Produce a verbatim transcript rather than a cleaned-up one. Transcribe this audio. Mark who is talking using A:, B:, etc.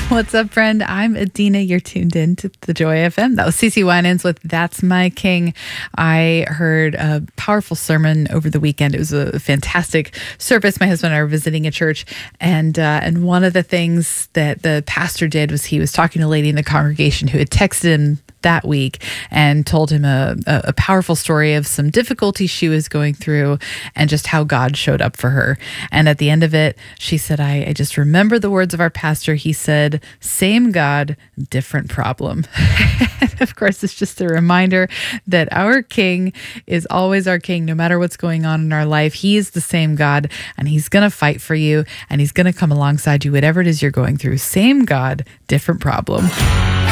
A: What's up, friend? I'm Adina. You're tuned in to the Joy F M. That was CeCe Winans with That's My King. I heard a powerful sermon over the weekend. It was a fantastic service. My husband and I were visiting a church, and uh, and one of the things that the pastor did was he was talking to a lady in the congregation who had texted him that week and told him a, a, a powerful story of some difficulties she was going through and just how God showed up for her. And at the end of it, she said, I, I just remember the words of our pastor. He said, same God, different problem. And of course, it's just a reminder that our King is always our King, no matter what's going on in our life. He is the same God, and he's going to fight for you, and he's going to come alongside you, whatever it is you're going through. Same God, different problem.